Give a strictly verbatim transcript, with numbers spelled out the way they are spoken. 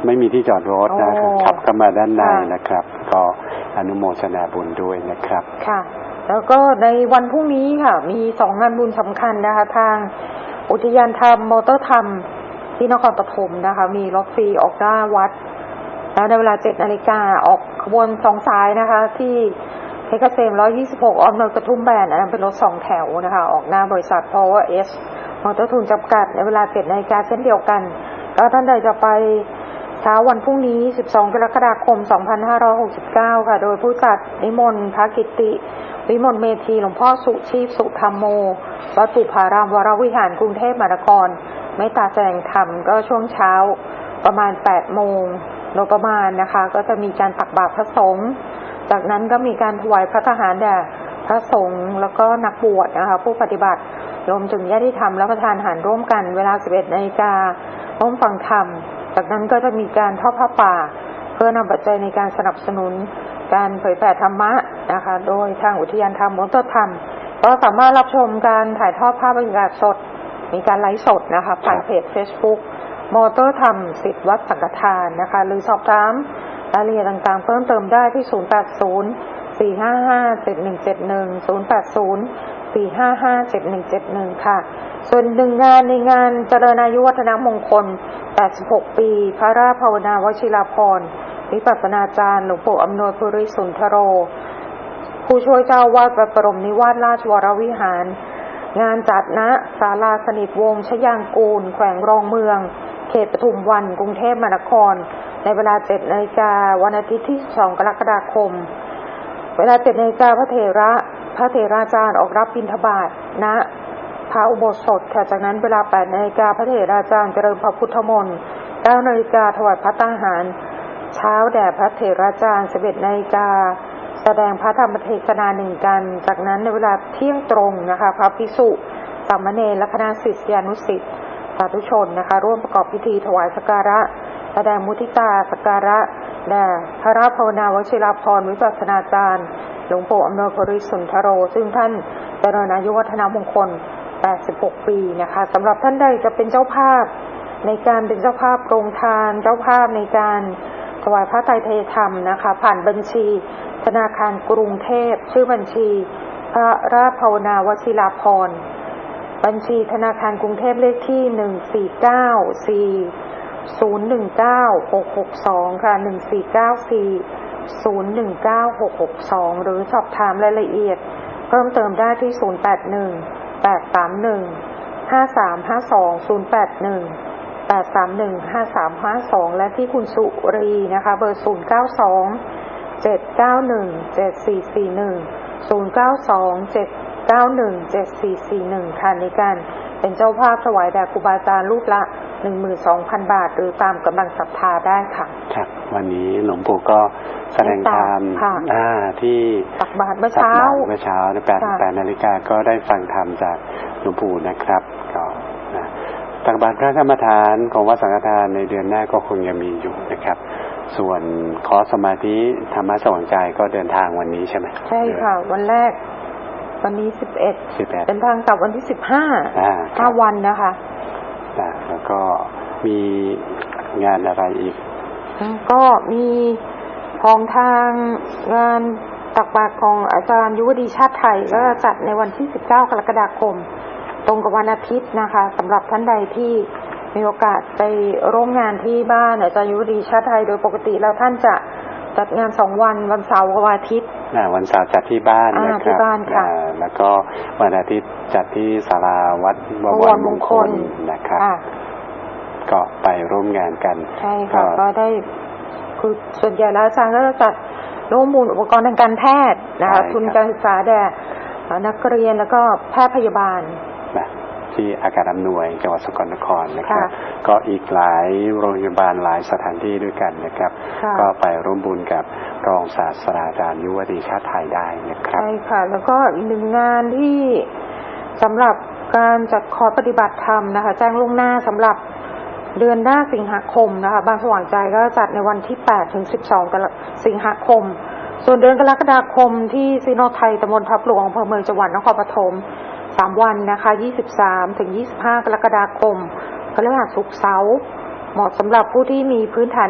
ไม่มีที่จอดรถนะขับเข้ามาด้านในนะครับก็อนุโมทนาบุญด้วยนะครับค่ะแล้วก็ในวันพรุ่งนี้ค่ะมีสองงานบุญสำคัญนะคะทางอุทยานธรรมมอเตอร์ธรรมที่นครปฐมนะคะมีรถฟรีออกหน้าวัดแล้วในเวลาเจ็ดนาฬิกาออกขบวนสองสายนะคะที่เพชรเกษมหนึ่งร้อยยี่สิบหกออนเมืองกระทุ่มแบนอันนั้นเป็นรถสองแถวนะคะออกหน้าบริษัท Power S มอเตอร์ทุนจำกัดในเวลาเจ็ดนาฬิกาเช่นเดียวกันก็ท่านใดจะไปเช้าวันพรุ่งนี้สิบสองกรกฎาคมสองพันห้าร้อยหกสิบเก้าค่ะโดยผู้จัดนิมนต์พระกิตติวิมลเมธีหลวงพ่อสุชีพสุธรรมโมวัดปุพารามวรวิหารกรุงเทพมหานครเมตตาแสดงธรรมก็ช่วงเช้าประมาณแปดโมงโดยประมาณนะคะก็จะมีการตักบาตรพระสงฆ์จากนั้นก็มีการถวายพระทหารแด่พระสงฆ์แล้วก็นักบวชนะคะผู้ปฏิบัติรวมถึงญาติธรรมและประทานอาหารร่วมกันเวลา สิบเอ็ดนาฬิการ่วมฟังธรรมจากนั้นก็จะมีการทอดผ้าป่าเพื่อนำปัจจัยในการสนับสนุนการเผยแผ่ธรรมะนะคะโดยทางอุทยานธรรมมอเตอร์ธรรมก็สามารถรับชมการถ่ายทอดภาพบรรยากาศสดมีการไลฟ์สดนะคะผ่านเพจ Facebook มอเตอร์ธรรมศิษย์วัดสังฆทานนะคะหรือสอบถามรายละเอียดต่างๆเพิ่มเติมได้ที่ศูนย์ แปด ศูนย์ สี่ ห้า ห้า เจ็ด หนึ่ง เจ็ด หนึ่ง ศูนย์ แปด ศูนย์ สี่ ห้า ห้า เจ็ด หนึ่ง เจ็ด หนึ่งค่ะส่วนหนึ่งงานในงานเจริญอายุวัฒนมงคลแปดสิบหกปีพระราชภาวนาวชิราภรณ์วิปัสสนาจารย์หลวงปู่อำนวยภูริสุนทโรผู้ช่วยเจ้าวาดวัดบรมนิวาสราชวรวิหารงานจัดณศาลาสนิทวงศ์ชยางกูลแขวงรองเมืองเขตปทุมวันกรุงเทพมหานครในเวลา เจ็ดนาฬิกาวันอาทิตย์ที่สองกรกฎาคมเวลา เจ็ดนาฬิกาพระเถระพระเถราจารย์ออกรับบิณฑบาตณพระอุโบสถค่ะจากนั้นเวลา แปดนาฬิกาพระเถราจารย์เจริญพระพุทธมนต์ เก้านาฬิกาถวายพระตาหารเช้าแด่พระเถราจารย์ สิบเอ็ดนาฬิกาแสดงพระธรรมเทศนาหนึ่งกันจากนั้นในเวลาเที่ยงตรงนะคะพระภิกษุสามเณรและคณะศิษยานุศิษย์สาธุชนนะคะร่วมประกอบพิธีถวายสักการะแสดงมุทิตาสักการะแด่พระราชภาวนาวชิราภรณ์วิปัสสนาจารย์หลวงปู่อำนวยภูริสุนทโรซึ่งท่านเจริญอายุวัฒนมงคลแปดสิบหกปีนะคะสำหรับท่านใดจะเป็นเจ้าภาพในการเป็นเจ้าภาพโรงทานเจ้าภาพในการถวายพระไตรเทธรรมนะคะผ่านบัญชีธนาคารกรุงเทพชื่อบัญชีพระราชภาวนาวชิราภรณ์บัญชีธนาคารกรุงเทพเลขที่หนึ่ง สี่ เก้า สี่ ศูนย์ หนึ่ง เก้า หก หก สองค่ะหนึ่ง สี่ เก้า สี่ ศูนย์ หนึ่ง เก้า หก หก สองหรือสอบถามรายละเอียดเพิ่มเติมได้ที่ศูนย์ แปด หนึ่ง แปด สาม หนึ่ง ห้า สาม ห้า สอง ศูนย์ แปด หนึ่ง แปด สาม หนึ่ง ห้า สาม ห้า สองและที่คุณสุรีนะคะเบอร์ศูนย์ เก้า สอง เจ็ด เก้า หนึ่ง เจ็ด สี่ สี่ หนึ่ง ศูนย์ เก้า สอง เจ็ด เก้า หนึ่ง เจ็ด สี่ สี่ หนึ่งค่ะในการเป็นเจ้าภาพถวายแด่ครูบาอาจารย์รูปละ หนึ่งหมื่นสองพัน บาทหรือตามกำลังศรัทธาได้ค่ะครับวันนี้หลวงปู่ก็แสดงธรรมที่ตักบาตรเมื่อเช้าเมื่อเช้าในแปด แปดนาฬิกาก็ได้ฟังธรรมจากหลวงปู่นะครับก็นะตักบาตรพระกรรมฐานของวัดสังฆทานในเดือนหน้าก็คงยังมีอยู่นะครับส่วนคอร์สสมาธิธรรมะสว่างใจก็เดินทางวันนี้ใช่ไหมใช่ค่ะวันแรกวันนี้สิบเอ็ดเป็นทางกลับวันที่สิบห้าห้าวันนะคะแล้วก็มีงานอะไรอีกก็มีของทางงานตักบาตรของอาจารย์ยุวดีชาติไทยก็จัดในวันที่สิบเก้ากรกฎาคมตรงกับวันอาทิตย์นะคะสำหรับท่านใดที่มีโอกาสไปร่วมงานที่บ้านอาจารย์ยุวดีชาติไทยโดยปกติแล้วท่านจะจัดงานสองวันวันเสาร์กับวันอาทิตย์วันเสาร์จัดที่บ้านนะครับแล้วก็วันอาทิตย์จัดที่ศาลาวัดบวรมงคลนะครับก็ไปร่วมงานกันใช่ค่ะก็ได้คือส่วนใหญ่แล้วอาจารย์ก็จะจัดร่วมมูลอุปกรณ์ทางการแพทย์นะคะทุนการศึกษาแด่นักเรียนแล้วก็แพทย์พยาบาลที่อากาศอำนวยจังหวัดสกลนครนะครับก็อีกหลายโรงพยาบาลหลายสถานที่ด้วยกันนะครับก็ไปร่วมบุญกับรองศาสตราจารย์ยุวดีชาติไทยได้นะครับใช่ค่ะแล้วก็อีกหนึ่งงานที่สำหรับการจัดคอร์สปฏิบัติธรรมนะคะแจ้งล่วงหน้าสำหรับเดือนหน้าสิงหาคมนะคะบางสว่างใจก็จัดในวันที่แปดถึงสิบสองสิงหาคมส่วนเดือนกรกฎาคมที่ซีโนไทยตำบลทับหลวงอำเภอเมืองจังหวัดนครปฐมสามวันนะคะยี่สิบสามถึงยี่สิบห้ากรกฎาคมพฤหัสศุกร์เสาร์เหมาะสำหรับผู้ที่มีพื้นฐาน